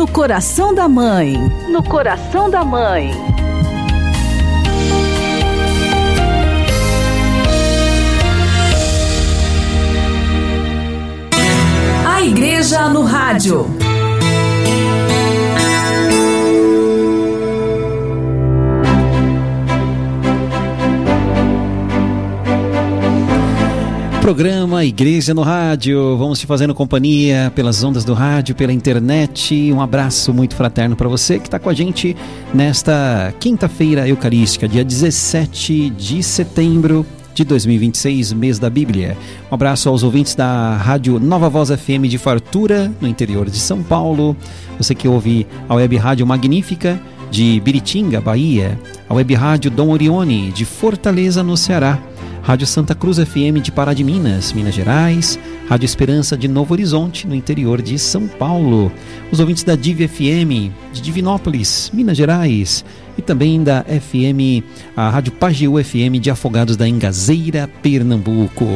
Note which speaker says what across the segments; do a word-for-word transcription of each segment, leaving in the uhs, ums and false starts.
Speaker 1: No coração da mãe. No coração da mãe. A Igreja no Rádio.
Speaker 2: Programa Igreja no Rádio, vamos te fazendo companhia pelas ondas do rádio, pela internet. Um abraço muito fraterno para você que está com a gente nesta quinta-feira eucarística, dia dezessete de setembro de dois mil e vinte e seis, mês da Bíblia. Um abraço aos ouvintes da Rádio Nova Voz F M de Fartura, no interior de São Paulo. Você que ouve a Web Rádio Magnífica de Biritinga, Bahia. A Web Rádio Dom Orione de Fortaleza, no Ceará. Rádio Santa Cruz F M de Pará de Minas, Minas Gerais. Rádio Esperança de Novo Horizonte, no interior de São Paulo. Os ouvintes da Div F M de Divinópolis, Minas Gerais. E também da F M, a Rádio Pajeú F M de Afogados da Engazeira, Pernambuco.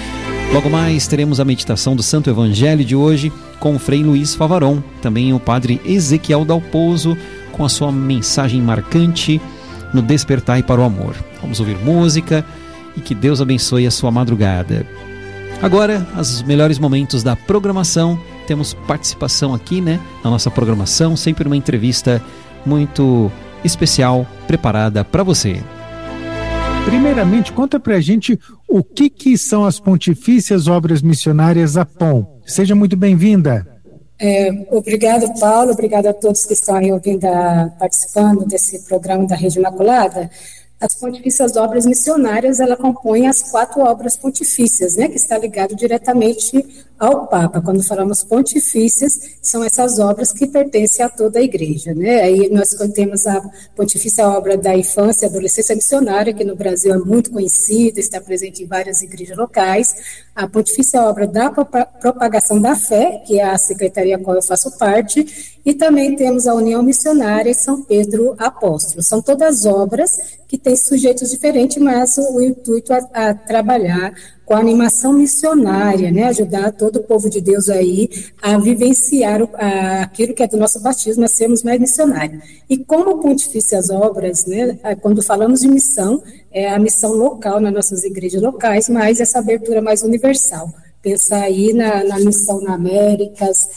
Speaker 2: Logo mais teremos a meditação do Santo Evangelho de hoje com o Frei Luiz Favaron. Também o Padre Ezequiel Dalpozo com a sua mensagem marcante no Despertai para o Amor. Vamos ouvir música e que Deus abençoe a sua madrugada. Agora, os melhores momentos da programação. Temos participação aqui, né, na nossa programação, sempre uma entrevista muito especial preparada para você.
Speaker 3: Primeiramente, conta pra gente o que que são as Pontifícias Obras Missionárias APOM. Seja muito bem-vinda.
Speaker 4: É, obrigado, Paulo, obrigado a todos que estão aí ouvindo, a, participando desse programa da Rede Imaculada. As Pontifícias Obras Missionárias, ela compõe as quatro obras pontifícias, né, que está ligado diretamente ao Papa. Quando falamos pontifícias, são essas obras que pertencem a toda a Igreja, né. Aí nós temos a Pontifícia Obra da Infância e Adolescência Missionária, que no Brasil é muito conhecida, está presente em várias igrejas locais. A Pontifícia Obra da Propagação da Fé, que é a secretaria a qual eu faço parte, e também temos a União Missionária e São Pedro Apóstolo. São todas obras que têm sujeitos diferentes, mas o, o intuito é a trabalhar com a animação missionária, né, ajudar todo o povo de Deus aí a vivenciar o, a, aquilo que é do nosso batismo, a sermos mais missionários. E como pontifícias obras, né, quando falamos de missão, é a missão local nas nossas igrejas locais, mas essa abertura mais universal. Pensar aí na, na missão na Américas,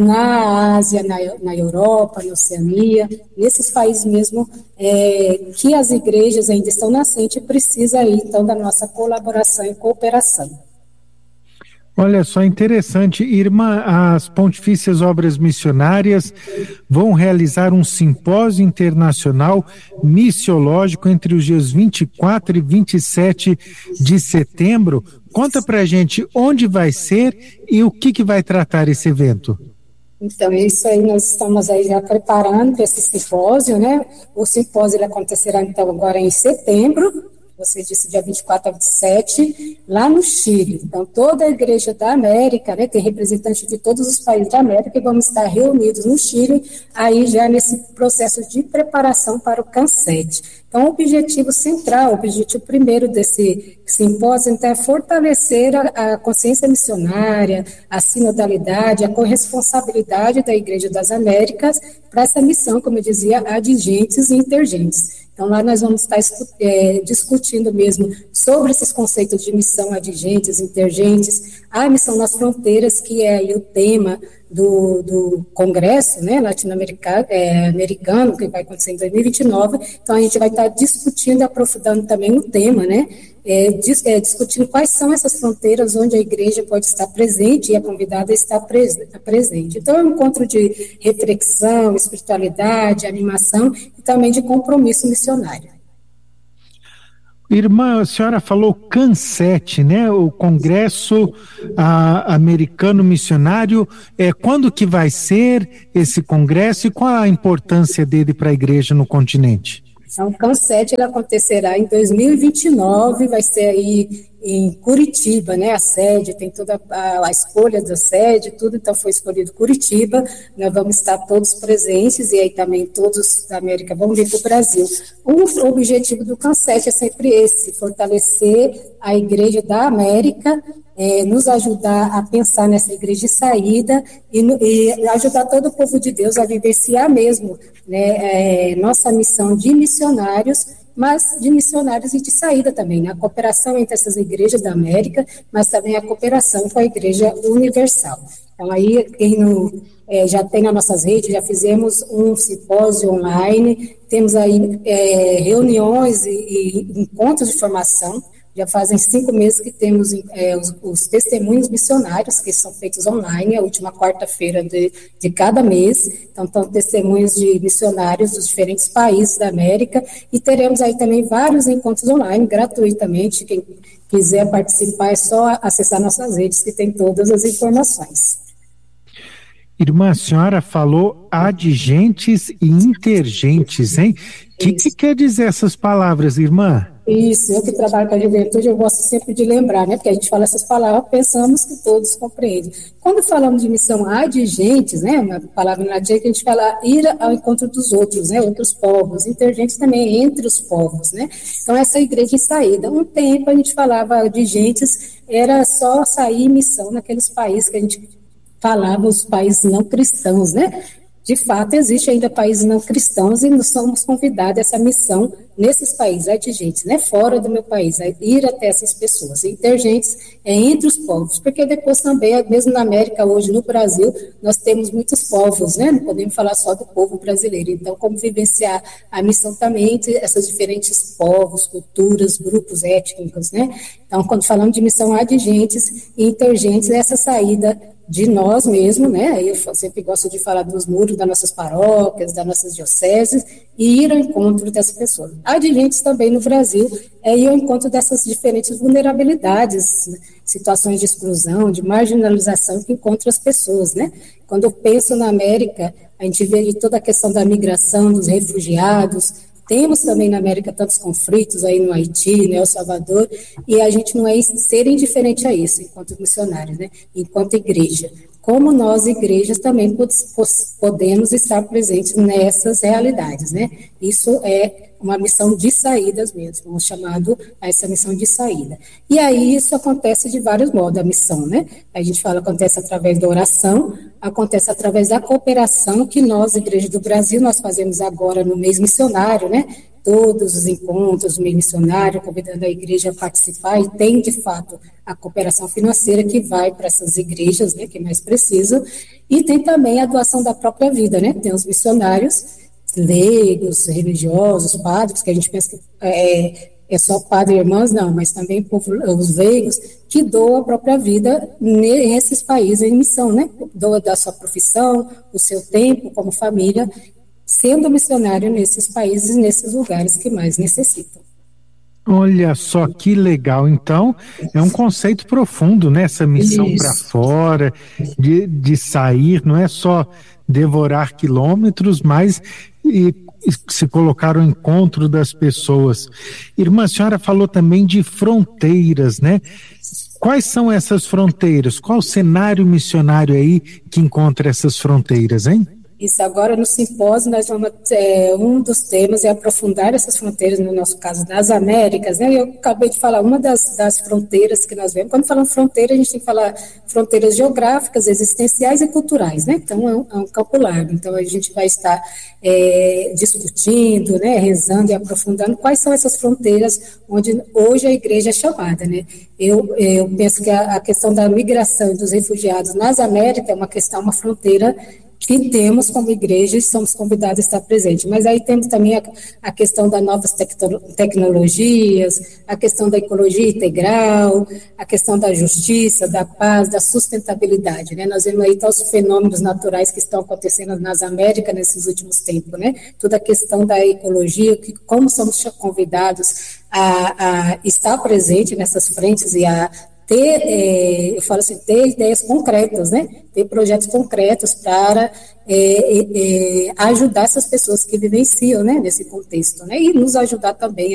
Speaker 4: na Ásia, na, na Europa, na Oceania, nesses países mesmo é, que as igrejas ainda estão nascentes, precisa aí então da nossa colaboração e cooperação.
Speaker 3: Olha só, interessante, Irmã, as Pontifícias Obras Missionárias vão realizar um simpósio internacional missiológico entre os dias vinte e quatro e vinte e sete de setembro. Conta pra gente onde vai ser e o que que vai tratar esse evento.
Speaker 4: Então, isso aí nós estamos aí já preparando para esse simpósio, né? O simpósio ele acontecerá então agora em setembro. Você disse dia vinte e quatro a vinte e sete, lá no Chile. Então, toda a Igreja da América, né, tem representantes de todos os países da América, e vamos estar reunidos no Chile, aí já nesse processo de preparação para o CANSET. Então, o objetivo central, o objetivo primeiro desse simpósio, então, é fortalecer a, a consciência missionária, a sinodalidade, a corresponsabilidade da Igreja das Américas para essa missão, como eu dizia, adigentes e intergentes. Então, lá nós vamos estar é, discutindo mesmo sobre esses conceitos de missão adigentes, intergentes, a missão nas fronteiras, que é aí o tema do, do Congresso, né, latino-americano, é, americano, que vai acontecer em dois mil e vinte e nove. Então, a gente vai estar discutindo e aprofundando também o tema, né, é, dis, é, discutindo quais são essas fronteiras onde a igreja pode estar presente e a convidada está pres, presente. Então, é um encontro de reflexão, espiritualidade, animação e também de compromisso missionário.
Speaker 3: Irmã, a senhora falou CANSET, né? O Congresso ah, Americano Missionário. É, quando que vai ser esse congresso e qual a importância dele para a igreja no continente?
Speaker 4: Então, o CANSET ele acontecerá em dois mil e vinte e nove, vai ser aí em Curitiba, né, a sede, tem toda a, a escolha da sede, tudo, então foi escolhido Curitiba, nós vamos estar todos presentes, e aí também todos da América vão vir para o Brasil. O objetivo do CANSET é sempre esse, fortalecer a Igreja da América é, nos ajudar a pensar nessa igreja de saída e, e ajudar todo o povo de Deus a vivenciar mesmo, né, é, nossa missão de missionários, mas de missionários e de saída também, né? A cooperação entre essas igrejas da América, mas também a cooperação com a Igreja Universal. Então, aí, quem não, é, já tem nas nossas redes, já fizemos um simpósio online, temos aí é, reuniões e, e encontros de formação. Já fazem cinco meses que temos é, os, os testemunhos missionários, que são feitos online, a última quarta-feira de, de cada mês. Então, estão testemunhos de missionários dos diferentes países da América. E teremos aí também vários encontros online, gratuitamente. Quem quiser participar, é só acessar nossas redes, que tem todas as informações.
Speaker 3: Irmã, a senhora falou adigentes e intergentes, hein? O que, que quer dizer essas palavras, irmã?
Speaker 4: Isso, eu que trabalho com a juventude, eu gosto sempre de lembrar, né? Porque a gente fala essas palavras, pensamos que todos compreendem. Quando falamos de missão adigentes, né? Uma palavra na latim que a gente fala ir ao encontro dos outros, né? Outros povos, intergentes também entre os povos, né? Então, essa igreja em saída. Um tempo a gente falava adigentes, era só sair em missão naqueles países que a gente falava, os países não cristãos, né? De fato, existe ainda países não cristãos e nós somos convidados a essa missão nesses países adigentes, né, fora do meu país, a ir até essas pessoas, intergentes é, entre os povos, porque depois também, mesmo na América, hoje no Brasil, nós temos muitos povos, né, não podemos falar só do povo brasileiro, então como vivenciar a missão também entre esses diferentes povos, culturas, grupos étnicos, né, então quando falamos de missão adigentes e intergentes, essa saída de nós mesmos, né, eu sempre gosto de falar dos muros das nossas paróquias, das nossas dioceses, e ir ao encontro dessas pessoas. Adigentes também no Brasil, é ir ao encontro dessas diferentes vulnerabilidades, né, situações de exclusão, de marginalização que encontram as pessoas, né. Quando eu penso na América, a gente vê toda a questão da migração, dos refugiados. Temos também na América tantos conflitos aí no Haiti, no El Salvador, e a gente não é ser indiferente a isso, enquanto missionários, né? Enquanto igreja. Como nós, igrejas, também podemos estar presentes nessas realidades, né? Isso é uma missão de saídas mesmo, vamos chamado a essa missão de saída. E aí isso acontece de vários modos, a missão, né? A gente fala, acontece através da oração, acontece através da cooperação que nós, Igreja do Brasil, nós fazemos agora no mês missionário, né? Todos os encontros, o mês missionário, convidando a igreja a participar, e tem, de fato, a cooperação financeira que vai para essas igrejas, né, que mais precisam, e tem também a doação da própria vida, né? Tem os missionários, leigos, religiosos, padres, que a gente pensa que é, é só padre e irmãs, não, mas também os leigos, que doam a própria vida nesses países em missão, né? Doa da sua profissão, o seu tempo como família, sendo missionário nesses países, nesses lugares que mais necessitam.
Speaker 3: Olha só que legal, então é um conceito profundo, né? Essa missão para fora, de, de sair, não é só devorar quilômetros, mas e, e se colocar ao encontro das pessoas. Irmã, a senhora falou também de fronteiras, né? Quais são essas fronteiras? Qual o cenário missionário aí que encontra essas fronteiras, hein?
Speaker 4: Isso, agora no simpósio, nós vamos, é, um dos temas é aprofundar essas fronteiras, no nosso caso, das Américas, né? Eu acabei de falar, uma das, das fronteiras que nós vemos, quando falamos fronteira, a gente tem que falar fronteiras geográficas, existenciais e culturais, né? Então, é um, é um campo largo. Então, a gente vai estar é, discutindo, né, rezando e aprofundando quais são essas fronteiras onde hoje a igreja é chamada, né? Eu, eu penso que a, a questão da migração dos refugiados nas Américas é uma questão, uma fronteira que temos como igreja e somos convidados a estar presentes. Mas aí temos também a, a questão das novas tecno, tecnologias, a questão da ecologia integral, a questão da justiça, da paz, da sustentabilidade, né? Nós vemos aí todos os fenômenos naturais que estão acontecendo nas Américas nesses últimos tempos, né? Toda a questão da ecologia, que, como somos convidados a, a estar presente nessas frentes e a ter, é, eu falo assim, ter ideias concretas, né? Ter projetos concretos para é, é, ajudar essas pessoas que vivenciam, né, nesse contexto, né? E nos ajudar também